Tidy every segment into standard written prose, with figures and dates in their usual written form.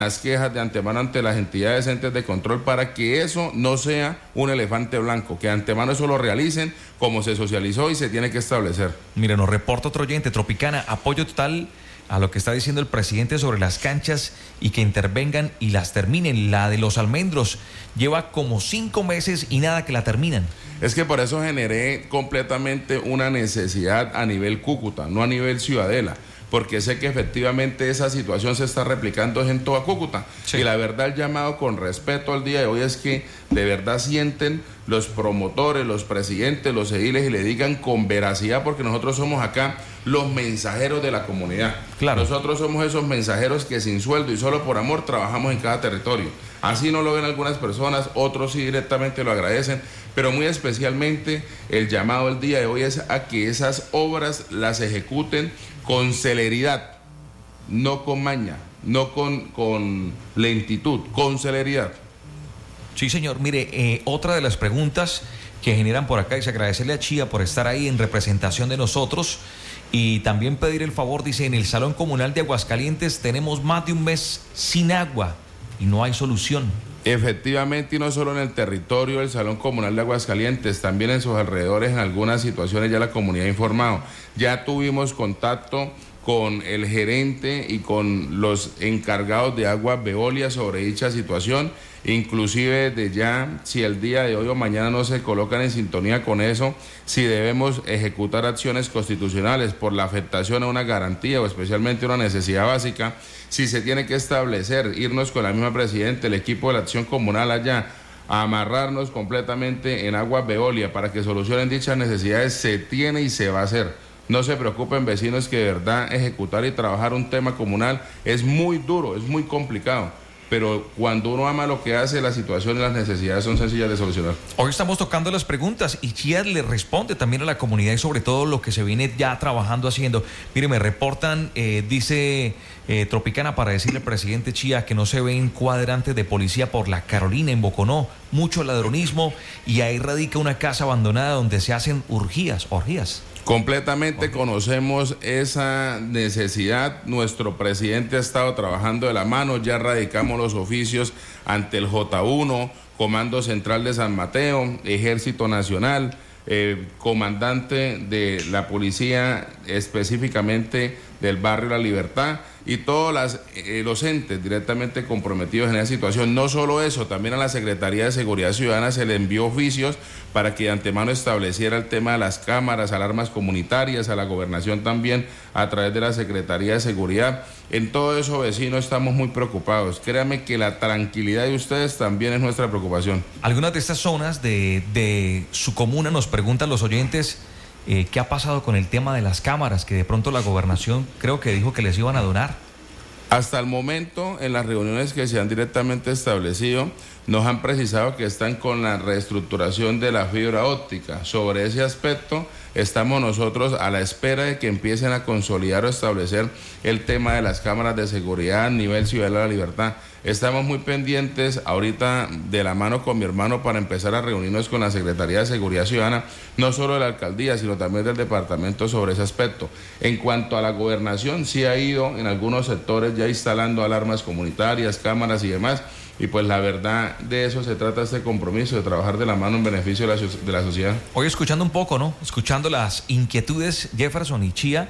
las quejas de antemano ante las entidades entes de control para que eso no sea un elefante blanco, que de antemano eso lo realicen como se socializó y se tiene que establecer. Mire, nos reporta otro oyente, Tropicana, apoyo total a lo que está diciendo el presidente sobre las canchas y que intervengan y las terminen. La de los Almendros lleva como 5 meses y nada que la terminan. Es que por eso generé completamente una necesidad a nivel Cúcuta, no a nivel Ciudadela, porque sé que efectivamente esa situación se está replicando en toda Cúcuta. Sí. Y la verdad, el llamado con respeto al día de hoy es que de verdad sienten los promotores, los presidentes, los ediles y le digan con veracidad, porque nosotros somos acá los mensajeros de la comunidad. Claro. Nosotros somos esos mensajeros que sin sueldo y solo por amor trabajamos en cada territorio. Así no lo ven algunas personas, otros sí directamente lo agradecen, pero muy especialmente el llamado el día de hoy es a que esas obras las ejecuten con celeridad, no con maña, no con lentitud, con celeridad. Sí, señor. Mire, otra de las preguntas que generan por acá es agradecerle a Chía por estar ahí en representación de nosotros y también pedir el favor, dice, en el Salón Comunal de Aguascalientes tenemos más de un mes sin agua y no hay solución. Efectivamente, y no solo en el territorio del Salón Comunal de Aguascalientes, también en sus alrededores, en algunas situaciones ya la comunidad ha informado. Ya tuvimos contacto con el gerente y con los encargados de Aguas Veolia sobre dicha situación, inclusive desde ya, si el día de hoy o mañana no se colocan en sintonía con eso, si debemos ejecutar acciones constitucionales por la afectación a una garantía o especialmente una necesidad básica, si se tiene que establecer, irnos con la misma presidenta, el equipo de la acción comunal allá, a amarrarnos completamente en Aguas Veolia para que solucionen dichas necesidades, se tiene y se va a hacer. No se preocupen, vecinos, que de verdad ejecutar y trabajar un tema comunal es muy duro, es muy complicado. Pero cuando uno ama lo que hace, la situación y las necesidades son sencillas de solucionar. Hoy estamos tocando las preguntas y Chía le responde también a la comunidad y sobre todo lo que se viene ya trabajando haciendo. Mire, me reportan, dice Tropicana, para decirle al presidente Chía que no se ven cuadrantes de policía por la Carolina, en Boconó, mucho ladronismo y ahí radica una casa abandonada donde se hacen orgías. Completamente conocemos esa necesidad. Nuestro presidente ha estado trabajando de la mano, ya radicamos los oficios ante el J1, Comando Central de San Mateo, Ejército Nacional, comandante de la policía específicamente del barrio La Libertad y todos los entes directamente comprometidos en esa situación. No solo eso, también a la Secretaría de Seguridad Ciudadana se le envió oficios para que de antemano estableciera el tema de las cámaras, alarmas comunitarias, a la gobernación también a través de la Secretaría de Seguridad. En todo eso, vecinos, estamos muy preocupados. Créanme que la tranquilidad de ustedes también es nuestra preocupación. Algunas de estas zonas de su comuna, nos preguntan los oyentes, ¿qué ha pasado con el tema de las cámaras? Que de pronto la gobernación creo que dijo que les iban a donar. Hasta el momento, en las reuniones que se han directamente establecido, nos han precisado que están con la reestructuración de la fibra óptica. Sobre ese aspecto, estamos nosotros a la espera de que empiecen a consolidar o establecer el tema de las cámaras de seguridad a nivel Ciudad de la Libertad. Estamos muy pendientes ahorita de la mano con mi hermano para empezar a reunirnos con la Secretaría de Seguridad Ciudadana, no solo de la alcaldía, sino también del departamento sobre ese aspecto. En cuanto a la gobernación, sí ha ido en algunos sectores ya instalando alarmas comunitarias, cámaras y demás, y pues la verdad de eso se trata este compromiso, de trabajar de la mano en beneficio de la sociedad. Hoy escuchando un poco, ¿no? Escuchando las inquietudes, Jefferson y Chía,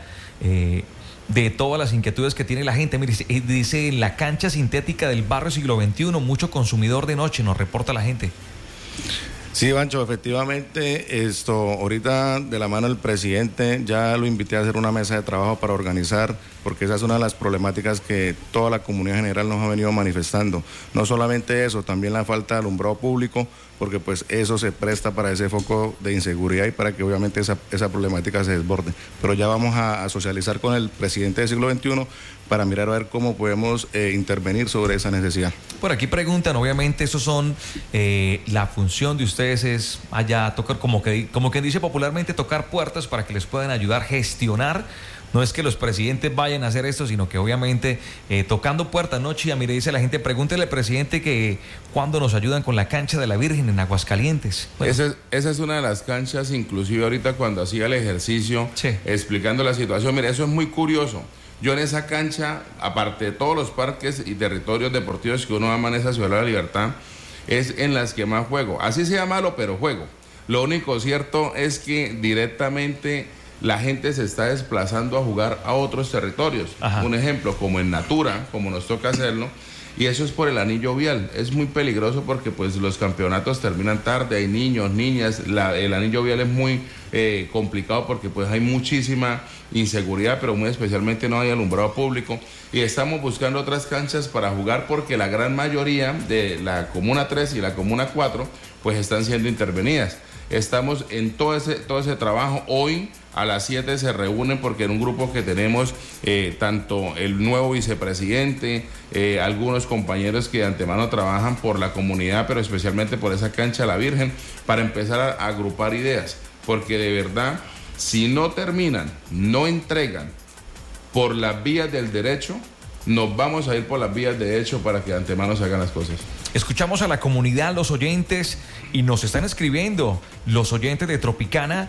de todas las inquietudes que tiene la gente. Mire, dice la cancha sintética del barrio Siglo XXI, mucho consumidor de noche, nos reporta la gente. Sí, Bancho, efectivamente, ahorita de la mano del presidente ya lo invité a hacer una mesa de trabajo para organizar, porque esa es una de las problemáticas que toda la comunidad general nos ha venido manifestando. No solamente eso, también la falta de alumbrado público, porque pues eso se presta para ese foco de inseguridad y para que obviamente esa problemática se desborde. Pero ya vamos a socializar con el presidente del Siglo XXI para mirar a ver cómo podemos intervenir sobre esa necesidad. Por aquí preguntan, obviamente, eso son, la función de ustedes es allá tocar, como que dice popularmente, tocar puertas para que les puedan ayudar a gestionar. No es que los presidentes vayan a hacer esto, sino que obviamente tocando puertas, ¿no, Chía? Mire, dice la gente, pregúntele al presidente que cuándo nos ayudan con la cancha de la Virgen en Aguascalientes. Bueno. Esa es una de las canchas, inclusive ahorita cuando hacía el ejercicio, sí, explicando la situación. Mire, eso es muy curioso, Yo en esa cancha, aparte de todos los parques y territorios deportivos que uno ama en esa Ciudad de la Libertad, es en las que más juego. Así sea malo, pero juego. Lo único cierto es que directamente la gente se está desplazando a jugar a otros territorios. Ajá. Un ejemplo, como en Natura, como nos toca hacerlo, y eso es por el anillo vial. Es muy peligroso porque pues los campeonatos terminan tarde, hay niños, niñas, el anillo vial es muy complicado porque pues hay muchísima inseguridad, pero muy especialmente no hay alumbrado público, y estamos buscando otras canchas para jugar porque la gran mayoría de la Comuna 3 y la Comuna 4 pues están siendo intervenidas. Estamos en todo ese trabajo. Hoy a las 7 se reúnen porque en un grupo que tenemos tanto el nuevo vicepresidente, algunos compañeros que de antemano trabajan por la comunidad, pero especialmente por esa cancha La Virgen, para empezar a agrupar ideas, porque de verdad, si no terminan, no entregan por las vías del derecho, nos vamos a ir por las vías de derecho para que de antemano se hagan las cosas. Escuchamos a la comunidad, los oyentes, y nos están escribiendo los oyentes de Tropicana.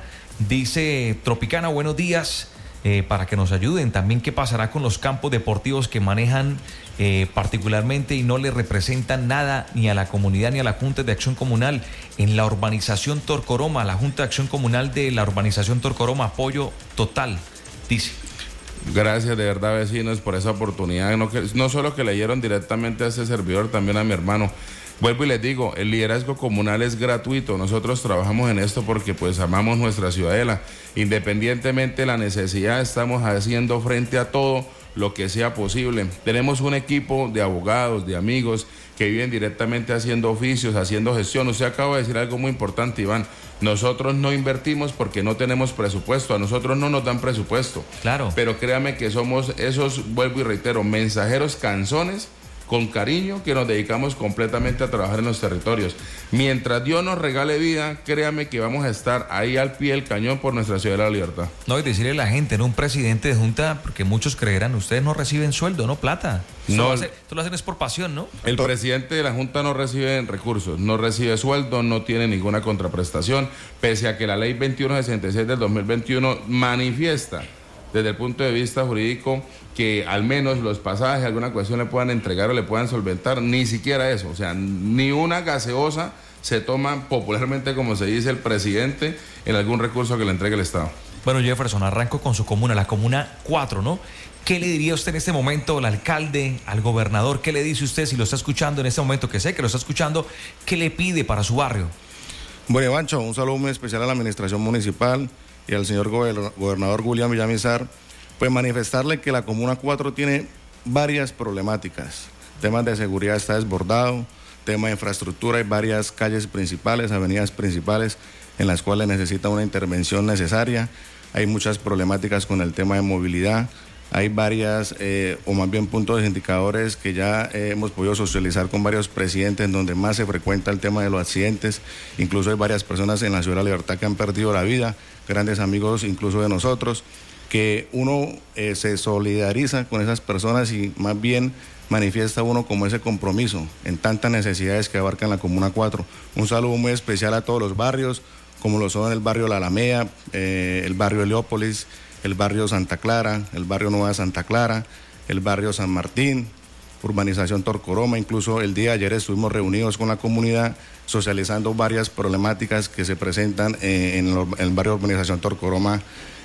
Dice Tropicana, buenos días, para que nos ayuden. También qué pasará con los campos deportivos que manejan particularmente y no le representan nada ni a la comunidad ni a la Junta de Acción Comunal. En la urbanización Torcoroma, la Junta de Acción Comunal de la urbanización Torcoroma, apoyo total, dice. Gracias de verdad, vecinos, por esa oportunidad. No solo que leyeron directamente a este servidor, también a mi hermano. Vuelvo y les digo, el liderazgo comunal es gratuito. Nosotros trabajamos en esto porque pues amamos nuestra ciudadela. Independientemente de la necesidad, estamos haciendo frente a todo lo que sea posible. Tenemos un equipo de abogados, de amigos que viven directamente haciendo oficios, haciendo gestión. Usted acaba de decir algo muy importante, Iván. Nosotros no invertimos porque no tenemos presupuesto. A nosotros no nos dan presupuesto. Claro. Pero créame que somos esos, vuelvo y reitero, mensajeros canzones con cariño que nos dedicamos completamente a trabajar en los territorios. Mientras Dios nos regale vida, créame que vamos a estar ahí al pie del cañón por nuestra Ciudad de la Libertad. No, y decirle a la gente, no un presidente de junta, porque muchos creerán, ustedes no reciben sueldo, no plata. No, esto lo hacen es por pasión, ¿no? El presidente de la junta no recibe recursos, no recibe sueldo, no tiene ninguna contraprestación, pese a que la ley 2166 del 2021 manifiesta desde el punto de vista jurídico que al menos los pasajes, alguna cuestión le puedan entregar o le puedan solventar, ni siquiera eso, o sea, ni una gaseosa se toma popularmente, como se dice, el presidente en algún recurso que le entregue el Estado. Bueno, Jefferson, arranco con su comuna, la Comuna 4, ¿no? ¿Qué le diría usted en este momento al alcalde, al gobernador? ¿Qué le dice usted si lo está escuchando en este momento, que sé que lo está escuchando? ¿Qué le pide para su barrio? Bueno, Ivancho, un saludo muy especial a la administración municipal y al señor gobernador William Villamizar, pues manifestarle que la Comuna 4 tiene varias problemáticas. Temas de seguridad está desbordado, tema de infraestructura, hay varias calles principales, avenidas principales en las cuales necesita una intervención necesaria. Hay muchas problemáticas con el tema de movilidad. Hay varias, o más bien puntos de indicadores que ya hemos podido socializar con varios presidentes, en donde más se frecuenta el tema de los accidentes. Incluso hay varias personas en la Ciudad de la Libertad que han perdido la vida, grandes amigos incluso de nosotros, que uno se solidariza con esas personas y más bien manifiesta uno como ese compromiso en tantas necesidades que abarcan la Comuna 4. Un saludo muy especial a todos los barrios, como lo son el barrio La Alameda, el barrio Heliópolis, el barrio Santa Clara, el barrio Nueva Santa Clara, el barrio San Martín, urbanización Torcoroma. Incluso el día de ayer estuvimos reunidos con la comunidad socializando varias problemáticas que se presentan en el barrio urbanización Torcoroma,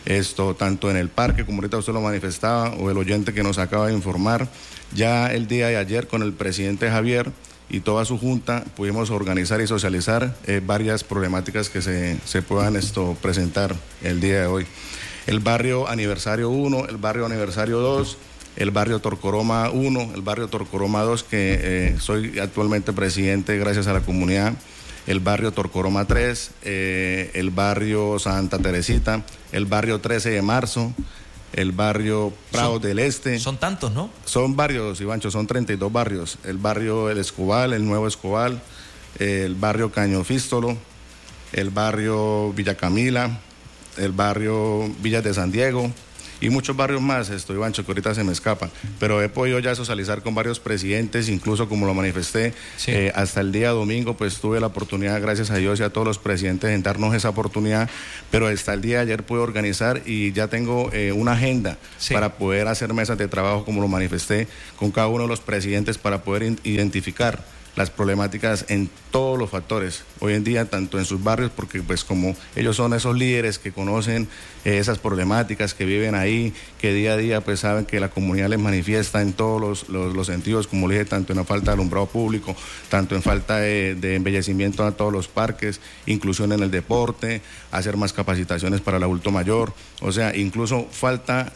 tanto en el parque, como ahorita usted lo manifestaba, o el oyente que nos acaba de informar. Ya el día de ayer con el presidente Javier y toda su junta pudimos organizar y socializar varias problemáticas que se puedan presentar el día de hoy. El barrio Aniversario 1, el barrio Aniversario 2, el barrio Torcoroma 1, el barrio Torcoroma 2, que soy actualmente presidente gracias a la comunidad, el barrio Torcoroma 3, el barrio Santa Teresita, el barrio 13 de Marzo, el barrio Prados del Este. Son tantos, ¿no? Son varios, Ivancho, son 32 barrios. El barrio El Escobal, el Nuevo Escobal, el barrio Cañofístolo, el barrio Villa Camila, el barrio Villas de San Diego y muchos barrios más, Ivancho, que ahorita se me escapan, pero he podido ya socializar con varios presidentes, incluso como lo manifesté, sí. Hasta el día domingo, pues tuve la oportunidad, gracias a Dios y a todos los presidentes, en darnos esa oportunidad, pero hasta el día de ayer pude organizar y ya tengo una agenda sí. para poder hacer mesas de trabajo, como lo manifesté, con cada uno de los presidentes para poder identificar las problemáticas en todos los factores, hoy en día, tanto en sus barrios, porque pues como ellos son esos líderes que conocen esas problemáticas, que viven ahí, que día a día pues saben que la comunidad les manifiesta en todos los sentidos, como le dije, tanto en la falta de alumbrado público, tanto en falta de embellecimiento a todos los parques, inclusión en el deporte, hacer más capacitaciones para el adulto mayor, o sea, incluso falta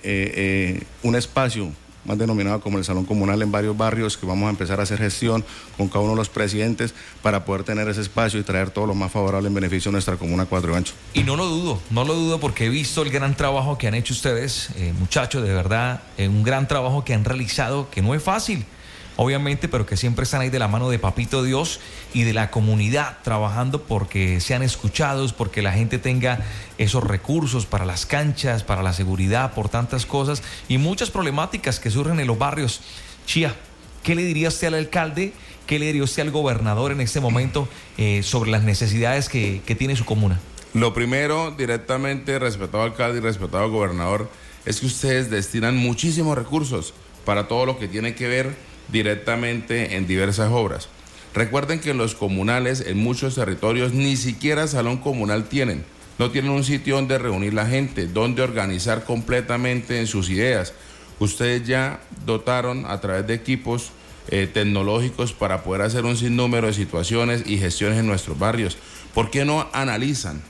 un espacio más denominado como el Salón Comunal en varios barrios, que vamos a empezar a hacer gestión con cada uno de los presidentes para poder tener ese espacio y traer todo lo más favorable en beneficio de nuestra comuna 4 Ivancho. Y no lo dudo porque he visto el gran trabajo que han hecho ustedes, muchachos, de verdad, un gran trabajo que han realizado, que no es fácil, obviamente, pero que siempre están ahí de la mano de Papito Dios y de la comunidad, trabajando porque sean escuchados, porque la gente tenga esos recursos para las canchas, para la seguridad, por tantas cosas y muchas problemáticas que surgen en los barrios. Chía, ¿qué le diría usted al alcalde? ¿Qué le diría usted al gobernador en este momento sobre las necesidades que tiene su comuna? Lo primero, directamente, respetado alcalde y respetado gobernador, es que ustedes destinan muchísimos recursos para todo lo que tiene que ver directamente en diversas obras. Recuerden que los comunales en muchos territorios ni siquiera salón comunal tienen. No tienen un sitio donde reunir la gente, donde organizar completamente en sus ideas. Ustedes ya dotaron a través de equipos tecnológicos para poder hacer un sinnúmero de situaciones y gestiones en nuestros barrios. ¿Por qué no analizan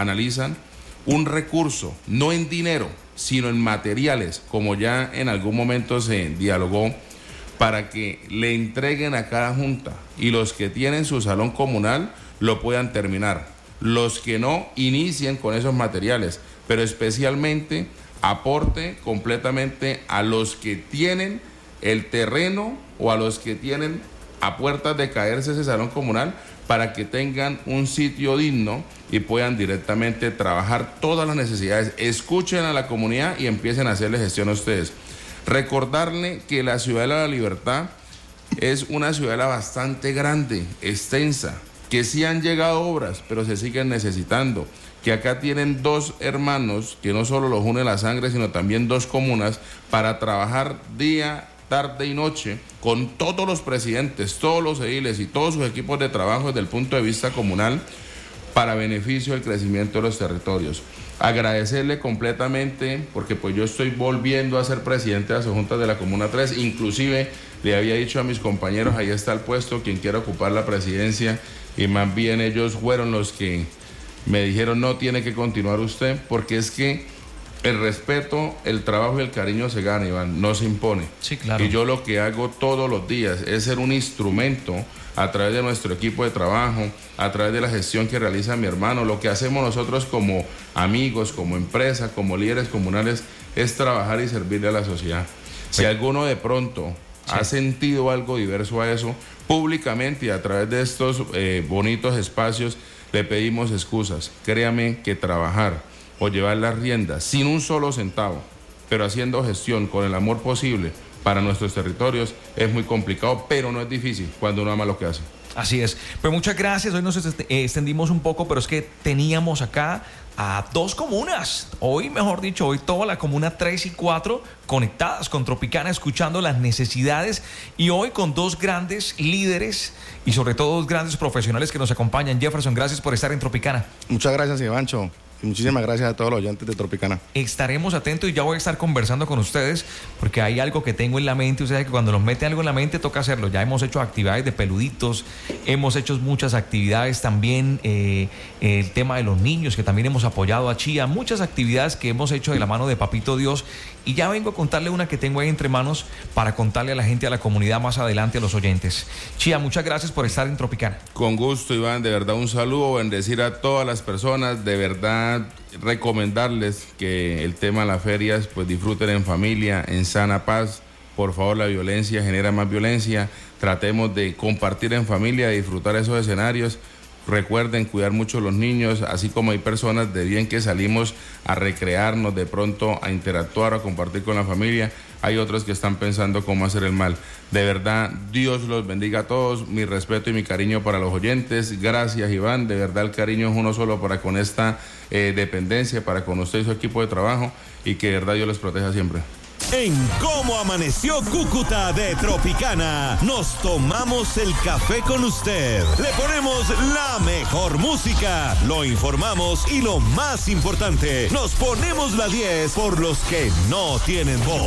un recurso, no en dinero, sino en materiales, como ya en algún momento se dialogó, para que le entreguen a cada junta y los que tienen su salón comunal lo puedan terminar? Los que no, inicien con esos materiales, pero especialmente aporte completamente a los que tienen el terreno o a los que tienen a puertas de caerse ese salón comunal, para que tengan un sitio digno y puedan directamente trabajar todas las necesidades. Escuchen a la comunidad y empiecen a hacerle gestión a ustedes. Recordarle que la Ciudadela de la Libertad es una ciudadela bastante grande, extensa, que sí han llegado obras, pero se siguen necesitando, que acá tienen dos hermanos, que no solo los une la sangre, sino también dos comunas, para trabajar día, tarde y noche, con todos los presidentes, todos los ediles y todos sus equipos de trabajo desde el punto de vista comunal, para beneficio del crecimiento de los territorios. Agradecerle completamente, porque pues yo estoy volviendo a ser presidente de las juntas de la Comuna 3, inclusive le había dicho a mis compañeros, ahí está el puesto, quien quiera ocupar la presidencia, y más bien ellos fueron los que me dijeron, no, tiene que continuar usted, porque es que el respeto, el trabajo y el cariño se gana, Iván, no se impone. Sí, claro. Y yo lo que hago todos los días es ser un instrumento a través de nuestro equipo de trabajo, a través de la gestión que realiza mi hermano. Lo que hacemos nosotros como amigos, como empresa, como líderes comunales, es trabajar y servirle a la sociedad. Si alguno de pronto ha sentido algo diverso a eso, públicamente y a través de estos bonitos espacios, le pedimos excusas. Créame que trabajar o llevar las riendas sin un solo centavo, pero haciendo gestión con el amor posible para nuestros territorios, es muy complicado, pero no es difícil cuando uno ama lo que hace. Así es. Pues muchas gracias. Hoy nos extendimos un poco, pero es que teníamos acá a dos comunas. Hoy, mejor dicho, hoy toda la comuna 3 y 4 conectadas con Tropicana, escuchando las necesidades, y hoy con dos grandes líderes y sobre todo dos grandes profesionales que nos acompañan. Jefferson, gracias por estar en Tropicana. Muchas gracias, Ivancho. Y muchísimas gracias a todos los oyentes de Tropicana. Estaremos atentos y ya voy a estar conversando con ustedes porque hay algo que tengo en la mente. Ustedes saben que cuando nos meten algo en la mente toca hacerlo. Ya hemos hecho actividades de peluditos, hemos hecho muchas actividades también, el tema de los niños, que también hemos apoyado a Chía, muchas actividades que hemos hecho de la mano de Papito Dios. Y ya vengo a contarle una que tengo ahí entre manos para contarle a la gente, a la comunidad más adelante, a los oyentes. Chía, muchas gracias por estar en Tropicana. Con gusto, Iván, de verdad un saludo, bendecir a todas las personas, de verdad recomendarles que el tema de las ferias, pues disfruten en familia, en sana paz. Por favor, la violencia genera más violencia. Tratemos de compartir en familia, de disfrutar esos escenarios, Recuerden cuidar mucho a los niños, así como hay personas de bien que salimos a recrearnos, de pronto a interactuar, a compartir con la familia, hay otros que están pensando cómo hacer el mal. De verdad, Dios los bendiga a todos, mi respeto y mi cariño para los oyentes. Gracias, Iván, de verdad el cariño es uno solo para con esta dependencia, para con usted y su equipo de trabajo, y que de verdad Dios les proteja siempre. En Cómo Amaneció Cúcuta de Tropicana, nos tomamos el café con usted. Le ponemos la mejor música, lo informamos y lo más importante, nos ponemos la 10 por los que no tienen voz.